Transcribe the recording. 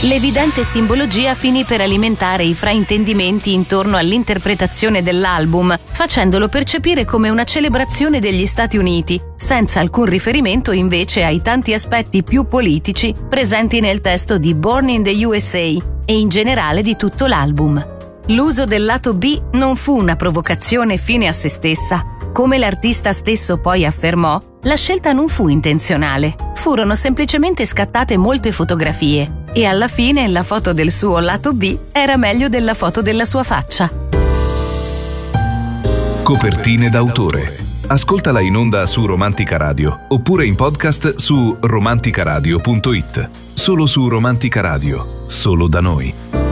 L'evidente simbologia finì per alimentare i fraintendimenti intorno all'interpretazione dell'album, facendolo percepire come una celebrazione degli Stati Uniti, senza alcun riferimento invece ai tanti aspetti più politici presenti nel testo di Born in the USA e in generale di tutto l'album. L'uso del lato B non fu una provocazione fine a se stessa. Come l'artista stesso poi affermò, la scelta non fu intenzionale, furono semplicemente scattate molte fotografie e alla fine la foto del suo lato B era meglio della foto della sua faccia. Copertine d'autore. Ascoltala in onda su Romantica Radio oppure in podcast su romanticaradio.it. Solo su Romantica Radio, solo da noi.